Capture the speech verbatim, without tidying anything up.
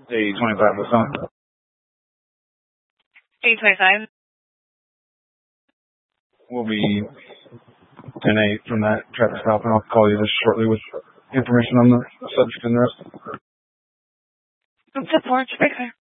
A twenty-five was on. A twenty-five. We'll be ten eight from that traffic stop, and I'll call you just shortly with information on the subject and the rest. Support, right there.